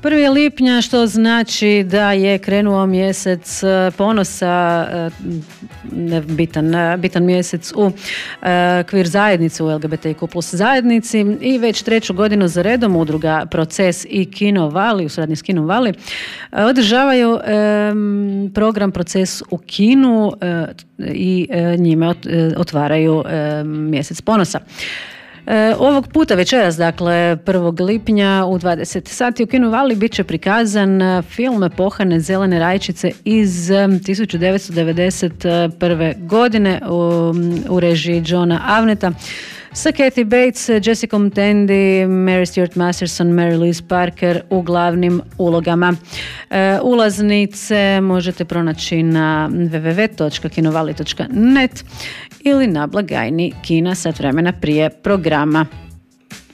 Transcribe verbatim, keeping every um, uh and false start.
prvi lipnja, što znači da je krenuo mjesec ponosa, bitan, bitan mjesec u queer zajednici, u L G B T Q plus zajednici, i već treću godinu za redom udruga Proces i Kino Vali, u suradnji s Kinom Vali, održavaju um, program Proces u kinu uh, i uh, njime otvaraju um, mjesec ponosa. E, ovog puta večeras, dakle prvog lipnja u dvadeset sati u Kinu Vali bit će prikazan film Epohane zelene rajčice iz tisuću devetsto devedeset prve godine u, u režiji Johna Avneta sa Kathy Bates, Jessica Tandy, Mary Stuart Masterson, Mary Louise Parker u glavnim ulogama. E, ulaznice možete pronaći na w w w točka kinovali točka net ili na blagajni kina sat vremena prije programa.